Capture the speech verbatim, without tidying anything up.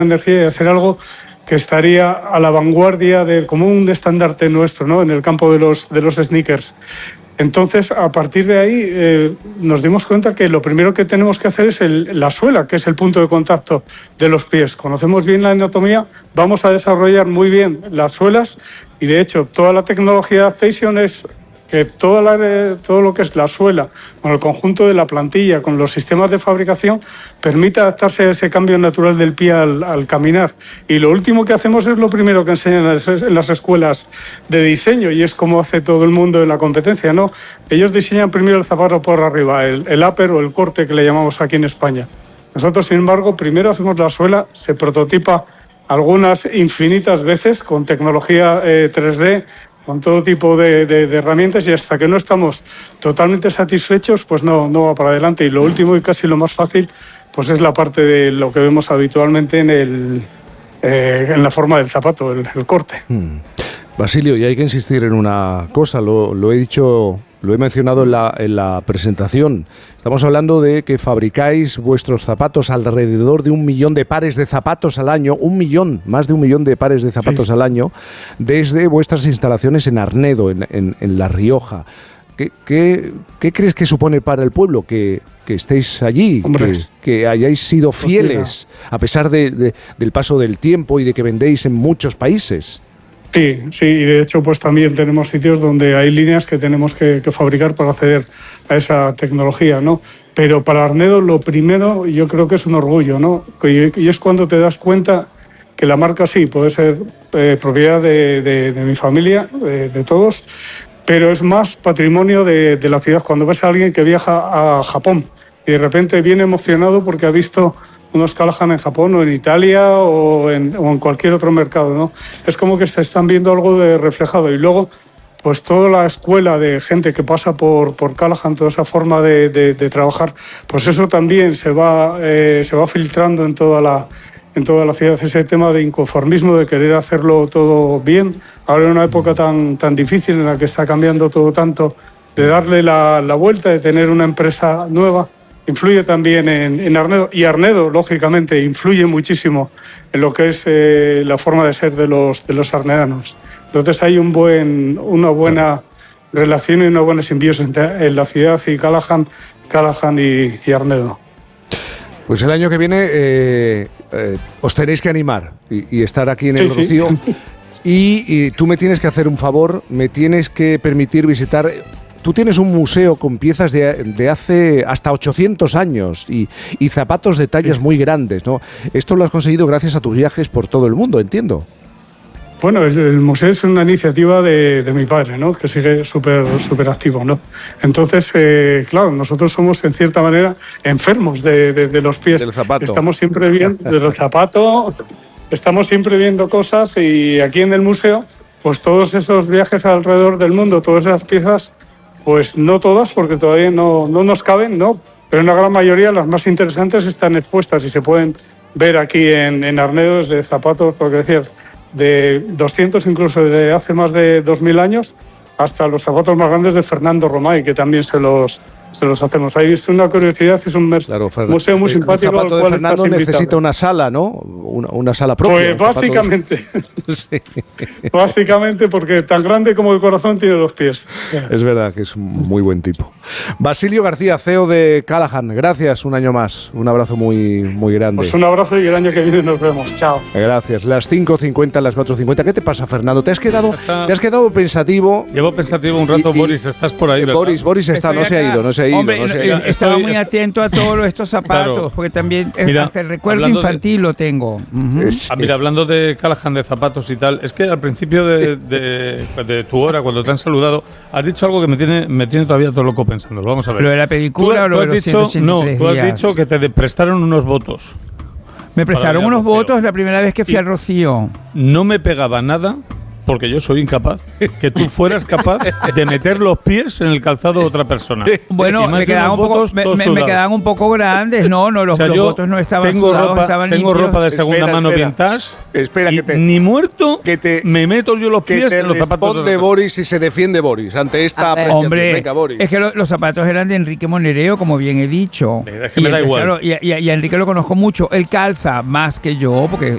energía y hacer algo que estaría a la vanguardia de como un estandarte nuestro, ¿no? En el campo de los, de los sneakers. Entonces, a partir de ahí, eh, nos dimos cuenta que lo primero que tenemos que hacer es el, la suela, que es el punto de contacto de los pies. Conocemos bien la anatomía, vamos a desarrollar muy bien las suelas y, de hecho, toda la tecnología de Adaptation es que toda la, todo lo que es la suela, con el conjunto de la plantilla, con los sistemas de fabricación, permite adaptarse a ese cambio natural del pie al, al caminar. Y lo último que hacemos es lo primero que enseñan en las escuelas de diseño, y es como hace todo el mundo en la competencia, ¿no? Ellos diseñan primero el zapato por arriba, el, el upper o el corte que le llamamos aquí en España. Nosotros, sin embargo, primero hacemos la suela, se prototipa algunas infinitas veces con tecnología eh, tres D, con todo tipo de, de, de herramientas, y hasta que no estamos totalmente satisfechos, pues no, no va para adelante. Y lo último y casi lo más fácil, pues es la parte de lo que vemos habitualmente en, el, eh, en la forma del zapato, el, el corte. Hmm. Basilio, y hay que insistir en una cosa, lo, lo he dicho, lo he mencionado en la, en la presentación. Estamos hablando de que fabricáis vuestros zapatos alrededor de un millón de pares de zapatos al año, un millón, más de un millón de pares de zapatos sí. al año, desde vuestras instalaciones en Arnedo, en, en, en La Rioja. ¿Qué, qué, ¿Qué crees que supone para el pueblo que, que estéis allí, que, que hayáis sido fieles, a pesar de, de, del paso del tiempo y de que vendéis en muchos países? Sí, sí, y de hecho pues también tenemos sitios donde hay líneas que tenemos que, que fabricar para acceder a esa tecnología, ¿no? Pero para Arnedo lo primero yo creo que es un orgullo, ¿no? Y, y es cuando te das cuenta que la marca sí puede ser eh, propiedad de, de, de mi familia, de, de todos, pero es más patrimonio de, de la ciudad. Cuando ves a alguien que viaja a Japón y de repente viene emocionado porque ha visto unos Callahan en Japón o en Italia o en, o en cualquier otro mercado, ¿no? Es como que se están viendo algo de reflejado. Y luego, pues toda la escuela de gente que pasa por, por Callahan, toda esa forma de, de, de trabajar, pues eso también se va, eh, se va filtrando en toda la, en toda la ciudad. Ese tema de inconformismo, de querer hacerlo todo bien, ahora en una época tan, tan difícil en la que está cambiando todo tanto, de darle la, la vuelta, de tener una empresa nueva, influye también en, en Arnedo, y Arnedo, lógicamente, influye muchísimo en lo que es eh, la forma de ser de los, de los arnedanos. Entonces hay un buen, una buena relación y una buena simbiosis entre en la ciudad y Callahan, Callahan y, y Arnedo. Pues el año que viene eh, eh, os tenéis que animar y, y estar aquí en el sí, Rocío. Sí. Y, y tú me tienes que hacer un favor, me tienes que permitir visitar. Tú tienes un museo con piezas de, de hace hasta ochocientos años y, y zapatos de tallas sí. muy grandes, ¿no? Esto lo has conseguido gracias a tus viajes por todo el mundo, entiendo. Bueno, el museo es una iniciativa de, de mi padre, ¿no? Que sigue súper súper activo, ¿no? Entonces, eh, claro, nosotros somos en cierta manera enfermos de, de, de los pies. Del zapato. Estamos siempre viendo de los zapatos, estamos siempre viendo cosas, y aquí en el museo, pues todos esos viajes alrededor del mundo, todas esas piezas, pues no todas, porque todavía no, no nos caben, ¿no? Pero en la gran mayoría, las más interesantes están expuestas y se pueden ver aquí en, en Arnedo, desde zapatos, porque decías, de doscientos, incluso de hace más de dos mil años, hasta los zapatos más grandes de Fernando Romay, que también se los, se los hacemos. Ahí es una curiosidad, es un claro, museo muy simpático. El zapato de Fernando necesita una sala, ¿no? Una, una sala propia. Pues básicamente. De... sí. Básicamente porque tan grande como el corazón tiene los pies. Es verdad que es un muy buen tipo. Basilio García, C E O de Callahan, gracias un año más. Un abrazo muy, muy grande. Pues un abrazo y el año que viene nos vemos. Chao. Gracias. Las cinco cincuenta, las cuatro cincuenta. ¿Qué te pasa, Fernando? ¿Te has quedado, ¿te has quedado pensativo? Llevo pensativo un rato. Y, y, Boris, estás por ahí, ¿verdad? Boris, Boris está, no se ha ido, no se ha ido. Hombre, no se ha ido. Estaba muy atento a todos estos zapatos, claro, porque también mira, hasta el recuerdo infantil de, lo tengo. Uh-huh. Sí. Ah, mira, hablando de Callahan, de zapatos y tal, es que al principio de, de, de tu hora, cuando te han saludado, has dicho algo que me tiene, me tiene todavía todo loco pensándolo. Vamos a ver. ¿Lo de la pedicura o lo de los dicho, ciento ochenta y tres No, tú has días? dicho que te prestaron unos votos. Me prestaron unos votos la primera vez que fui y al Rocío. No me pegaba nada, porque yo soy incapaz, que tú fueras capaz de meter los pies en el calzado de otra persona. Bueno, me quedaban, un poco, me, me, me quedaban un poco grandes, no, no, los, o sea, los votos no estaban tengo sudados, ropa, estaban Tengo limpios. ropa de segunda espera, mano espera, vintage, espera, y que te, ni muerto que te, me meto yo los pies en los zapatos de Boris y se defiende Boris ante esta apreciación. Hombre, Venga, Boris. Es que lo, los zapatos eran de Enrique Monereo, como bien he dicho. Es que me da igual. Claro, y, y, y a Enrique lo conozco mucho. Él calza más que yo, porque